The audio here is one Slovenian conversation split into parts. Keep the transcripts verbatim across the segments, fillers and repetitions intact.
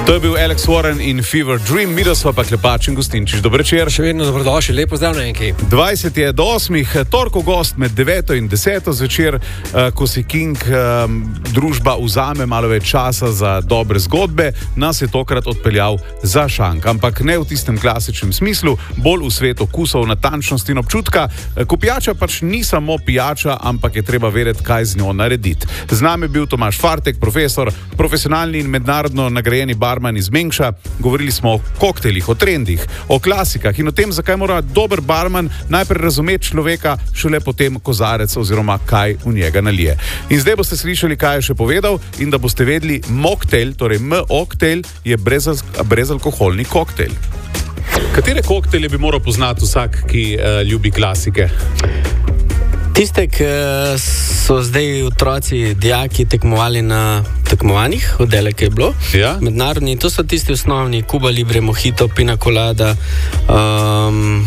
To je bil Alex Warren in Fever Dream, mi smo pa Klepač in Gustinčič. Dober večer. Še vedno dobrodošli, lepo zdrav na enki. dvajset je do osmih, torkov gost med deveto in deseto zvečer, ko si King družba vzame malo več časa za dobre zgodbe, nas je tokrat odpeljal za šank, ampak ne v tistem klasičnem smislu, bolj v svet okusov, natančnosti in občutka. Ko pijača pač ni samo pijača, ampak je treba vedeti, kaj z njo narediti. Z nami je bil Tomaž Fartek, profesor, profesionalni in mednarodno nagrajeni barman iz Mengša. Govorili smo o koktelih, o trendih, o klasikah in o tem, zakaj mora dober barman najprej razumeti človeka, šele potem kozarec oziroma kaj v njega nalije. In zdaj boste slišali, kaj je še povedal, in da boste vedeli, moktel, torej M-oktel, je brez, brezalkoholni koktel. Katere koktelje bi moral poznati vsak, ki uh, ljubi klasike? Tiste, ki so zdaj otroci, dijaki tekmovali na tekmovanjih, oddelek je bilo, ja? Mednarodni, to so tisti osnovni, Cuba Libre, Mojito, Pina Colada, um,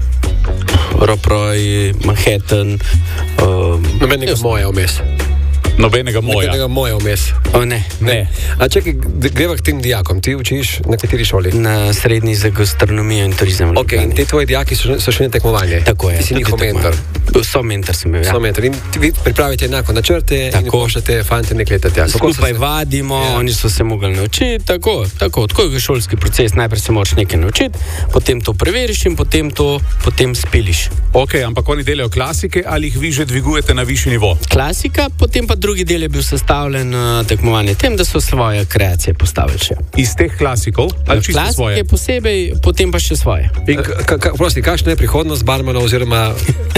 Roproj, Manhattan. Um, Nobenega moja vmes. Nobenega moja. Nobenega moja vmes. O, ne, ne. A čekaj, greva k tem dijakom. Ti učiš na kateri šoli? Na srednji za gastronomijo in turizem. Ok, in te tvoji dijaki so, so šli na tekmovanje? Tako je. Ti si njihov mentor? So mentor sem bil, ja. So mentor. In vi pripravite enako načrte tako. In pošljate fante nek leta tja. Skupaj se... vadimo, ja. Oni so se mogli naučiti, tako, tako. Tako je šolski proces, najprej se moraš nekaj naučiti, potem to preveriš in potem to potem spiliš. Ok, ampak oni delajo klasike ali jih vi že dvigujete na višji nivo? Klasika, potem pa drugi del je bil sestavljen uh, tekmovanje tem, da so svoje kreacije postavili še. Iz teh klasikov? Ali čisto klasike svoje? Klasike posebej, potem pa še svoje. In ka, ka, prosti, kakšna je prihodnost barmanov oziroma...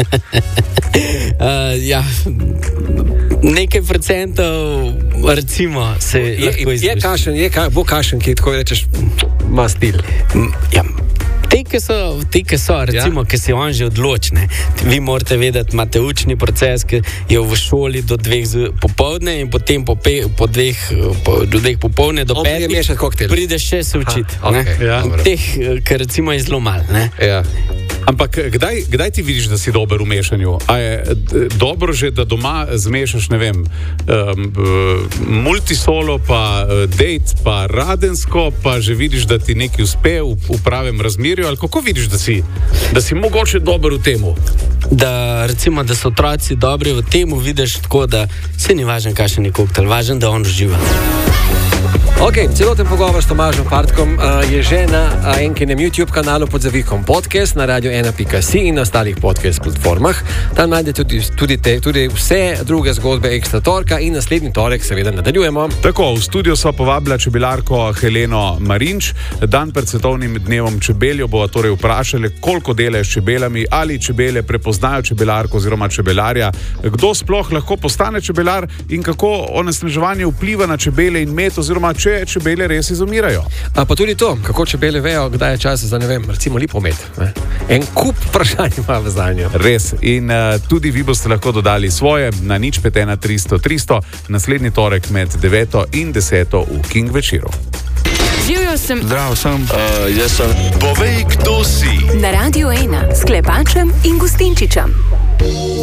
uh, ja, nekaj procentov recimo se je, lahko izvrši. Je kašen, je ka, bo kašen, ki tako rečeš, ima stil. Ja. Te, ki so, te, ki so, recimo, ja? Ki se on že odločne. Vi morate vedeti, imate učni proces, ki je v šoli do dveh popovdne in potem po, pe, po dveh, po, do dveh popovdne do petih prideš še se učiti. Ha, okay, ja. Teh, ki recimo je zelo malo. Ja. Ampak kdaj, kdaj ti vidiš, da si dober v mešanju? A je dobro že, da doma zmešaš, ne vem, um, multisolo, pa date, pa radensko, pa že vidiš, da ti nekaj uspe v, v pravem razmerju, ali kako vidiš, da si, da si mogoče dober v temu? Da, recimo, da so otroci dobri v temu, vidiš tako, da se ni važen, kakšen je koktel, važen, da on uživa. Ok, celoten pogovor s Tomažom Fartkom uh, je že na uh, enkinem YouTube kanalu pod zavihom podcast na radio ena pika si in na ostalih podcast platformah. Tam najdete tudi, tudi, te, tudi vse druge zgodbe Ekstra torka in naslednji torek seveda nadaljujemo. Tako, v studio so povabila čebelarko Heleno Marinč. Dan pred svetovnim dnevom čebeljo bova torej vprašali, koliko delajo s čebelami, ali čebele prepoznajo čebelarko oziroma čebelarja, kdo sploh lahko postane čebelar in kako onesnaževanje vpliva na čebele in med oziroma če čebele res izumirajo. A pa tudi to, kako čebele vejo, kdaj je čas za, ne vem, recimo lipomet. Ne? En kup vprašanj ima v zanjo. Res. In uh, tudi vi boste lahko dodali svoje na nič pet ena tristo tristo naslednji torek med deveto in deseto v King večeru. Živjo sem. Zdravo sem. Uh, jaz sem. Povej, kdo si. Na Radio ena s Klepačem in Gustinčičem.